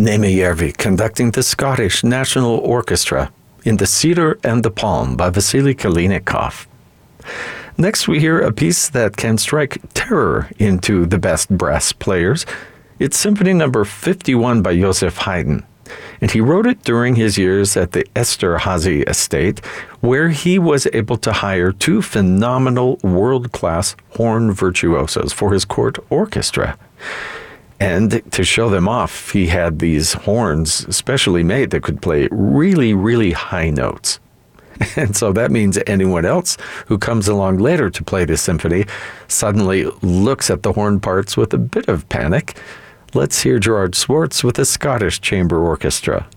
Nemejärvi conducting the Scottish National Orchestra in The Cedar and the Palm by Vasily Kalinikov. Next, we hear a piece that can strike terror into the best brass players. It's Symphony No. 51 by Joseph Haydn, and he wrote it during his years at the Esterházy estate, where he was able to hire two phenomenal world-class horn virtuosos for his court orchestra. And to show them off, he had these horns specially made that could play really, really high notes. And so that means anyone else who comes along later to play this symphony suddenly looks at the horn parts with a bit of panic. Let's hear Gerard Swartz with the Scottish Chamber Orchestra.